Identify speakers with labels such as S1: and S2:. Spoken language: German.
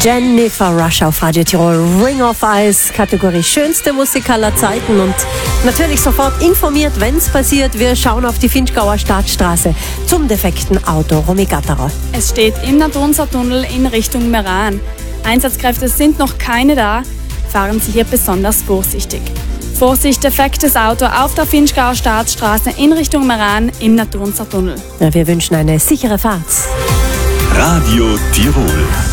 S1: Jennifer Rush auf Radio Tirol, Ring of Ice, Kategorie schönste Musik aller Zeiten und natürlich sofort informiert, wenn es passiert. Wir schauen auf die Vinschgauer Staatsstraße zum defekten Auto. Romy Gatterer.
S2: Es steht im Naturnser Tunnel in Richtung Meran. Einsatzkräfte sind noch keine da, fahren Sie hier besonders vorsichtig. Vorsicht, defektes Auto auf der Vinschgauer Staatsstraße in Richtung Meran im Naturnser Tunnel.
S1: Ja, wir wünschen eine sichere Fahrt.
S3: Radio Tirol.